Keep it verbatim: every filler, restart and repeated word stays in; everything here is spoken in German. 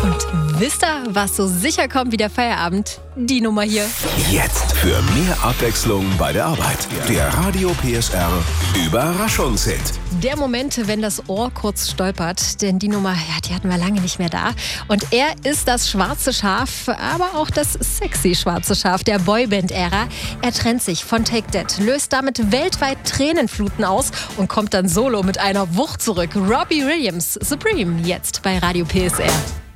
Und wisst ihr, was so sicher kommt wie der Feierabend? Die Nummer hier. Jetzt für mehr Abwechslung bei der Arbeit. Der Radio P S R Überraschungshit. Der Moment, wenn das Ohr kurz stolpert, denn die Nummer, ja, die hatten wir lange nicht mehr da. Und er ist das schwarze Schaf, aber auch das sexy schwarze Schaf der Boyband-Ära. Er trennt sich von Take That, löst damit weltweit Tränenfluten aus und kommt dann solo mit einer Wucht zurück. Robbie Williams, Supreme, jetzt bei Radio P S R.